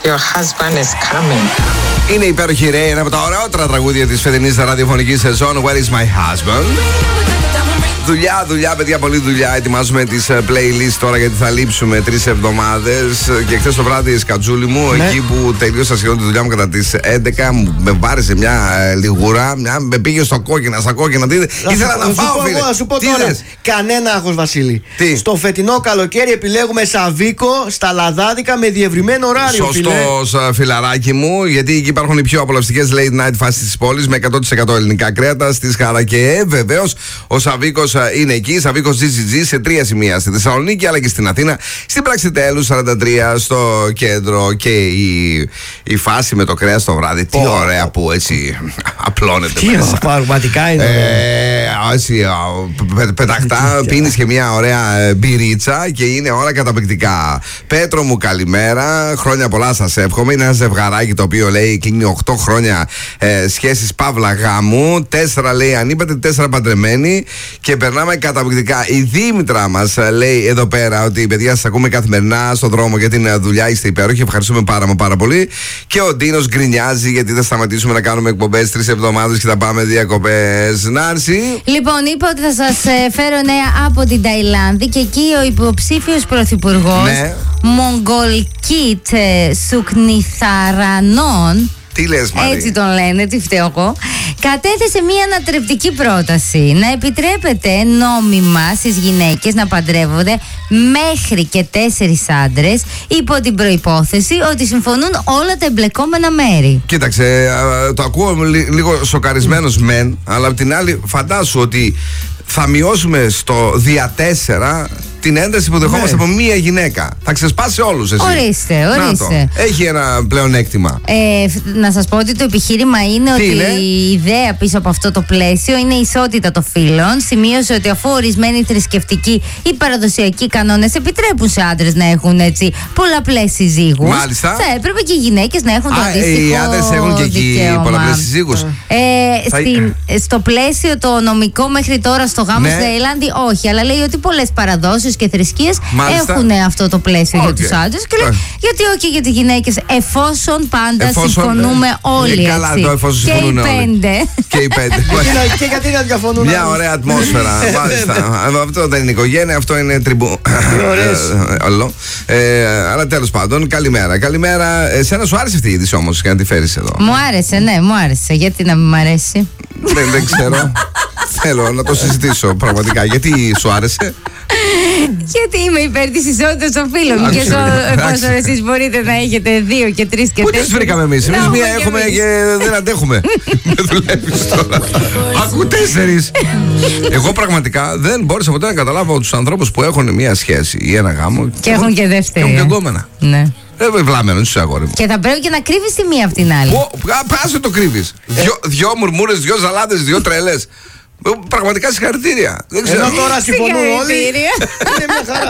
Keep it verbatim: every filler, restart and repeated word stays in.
Your husband is coming. Είναι υπέροχη Ray, ένα από τα ωραιότερα τραγούδια της φετινής ραδιοφωνικής σεζόν. Where is my husband? Δουλειά, δουλειά, παιδιά, πολλή δουλειά. Ετοιμάζουμε τις playlist τώρα γιατί θα λείψουμε τρεις εβδομάδες. Και χθες το βράδυ, σκατζούλη μου, ναι. Εκεί που τελείωσα σχεδόν τη δουλειά μου κατά τις έντεκα, με βάρισε μια ε, λιγουρά, μια, με πήγε στο κόκκινα, στα κόκκινα. Τι, ήθελα να φάω, φίλε. Να σου πω τώρα, κανένα άγχος, Βασίλη. Τι? Στο φετινό καλοκαίρι επιλέγουμε Σαβίκο στα Λαδάδικα με διευρυμένο ωράριο. Σωστός, φιλαράκι μου, γιατί εκεί υπάρχουν οι πιο απολαυστικές late night φάσεις της πόλης με εκατό τοις εκατό ελληνικά κρέατα στις Χαρακεέ. Βεβαίως, ο Σαβίκος είναι εκεί, Σαβίκος τζι τζι τζι σε τρία σημεία στη Θεσσαλονίκη αλλά και στην Αθήνα, στην Πραξιτέλου σαράντα τρία στο κέντρο. Και η, η φάση με το κρέας το βράδυ, τι oh. ωραία που έτσι απλώνεται τι μέσα. Πραγματικά είναι. Ε, έτσι, πε, πεταχτά, πίνεις και μια ωραία μπυρίτσα και είναι όλα καταπληκτικά. Πέτρο μου, καλημέρα. Χρόνια πολλά σας εύχομαι. Είναι ένα ζευγαράκι το οποίο λέει κλείνει οκτώ χρόνια ε, σχέσεις παύλα γάμου. Τέσσερα λέει ανήπατε, τέσσερα παντρεμένοι. Και περνάμε καταπληκτικά. Η Δήμητρα μας λέει εδώ πέρα ότι παιδιά σας ακούμε καθημερινά στον δρόμο για την δουλειά. Είστε υπέροχοι. Ευχαριστούμε πάρα, πάρα πολύ. Και ο Ντίνος γκρινιάζει γιατί θα σταματήσουμε να κάνουμε εκπομπές τρεις εβδομάδες και θα πάμε διακοπές. Νάνση. Λοιπόν, είπα ότι θα σας φέρω νέα από την Ταϊλάνδη και εκεί ο υποψήφιος πρωθυπουργός ναι. Μογγολκίτ Σουκνιθαρανών. Τι λες, Μαρή? Έτσι τον λένε, τι φταίω εγώ. Κατέθεσε μία ανατρεπτική πρόταση να επιτρέπεται νόμιμα στις γυναίκες να παντρεύονται μέχρι και τέσσερις άντρες υπό την προϋπόθεση ότι συμφωνούν όλα τα εμπλεκόμενα μέρη. Κοίταξε, το ακούω λίγο σοκαρισμένος μεν, αλλά απ' την άλλη φαντάσου ότι θα μειώσουμε στο δια τέσσερα την ένταση που δεχόμαστε ναι. από μία γυναίκα. Θα ξεσπάσει όλους εσύ. Ορίστε, ορίστε. Έχει ένα πλεονέκτημα. Ε, να σας πω ότι το επιχείρημα είναι Τι ότι είναι? η ιδέα πίσω από αυτό το πλαίσιο είναι η ισότητα των φύλων. Σημείωσε ότι αφού ορισμένοι θρησκευτικοί ή παραδοσιακοί κανόνες επιτρέπουν σε άντρες να έχουν έτσι πολλαπλές συζύγους, μάλιστα, θα έπρεπε και οι γυναίκες να έχουν το αντίστοιχο. Οι άντρες έχουν και εκεί πολλαπλές συζύγους. Ε, θα... στην, στο πλαίσιο το νομικό μέχρι τώρα στο γάμο ναι. στη Ταϊλάνδη, όχι, αλλά λέει ότι πολλές παραδόσεις και θρησκείες έχουν αυτό το πλαίσιο okay. για τους άντρες και λέει, γιατί όχι για τις γυναίκες, εφόσον πάντα εφόσον, συμφωνούμε ε, όλοι. Ε, καλά, το εφόσον και συμφωνούν οι πέντε. Και οι πέντε. Και γιατί να διαφωνούν. Μια ωραία ατμόσφαιρα. Αυτό δεν είναι οικογένεια, αυτό είναι τριμπού. Αλλά τέλος πάντων, καλημέρα. Καλημέρα. Εσένα σου άρεσε αυτή η είδηση όμως και να τη φέρεις εδώ? Μου άρεσε, ναι, μου άρεσε. Γιατί να μην μ' αρέσει? Δεν ξέρω. Θέλω να το συζητήσω πραγματικά. Γιατί σου άρεσε? Γιατί είμαι υπέρ της ισότητας των φίλων. Και εφόσον εσείς μπορείτε να έχετε δύο και τρεις και τέσσερα. Πού τις βρήκαμε εμείς? Εμείς μία έχουμε και δεν αντέχουμε. Δεν δουλεύεις τώρα. Ακού τέσσερις. Εγώ πραγματικά δεν μπόρεσα ποτέ να καταλάβω τους ανθρώπους που έχουν μία σχέση ή ένα γάμο. Και έχουν και δεύτερη. Και έχουν και εγκόμενα. Ναι. Ε, βλάμενο, είσαι αγόρι μου. Και θα πρέπει και να κρύβεις τη μία από την άλλη. Πάσε το κρύβεις. Δυο μουρμούρες, δυο ζαλάδες, δυο τρελές. Πραγματικά συγχαρητήρια. Ενώ τώρα συμφωνούν όλοι. Είναι μια χαρά.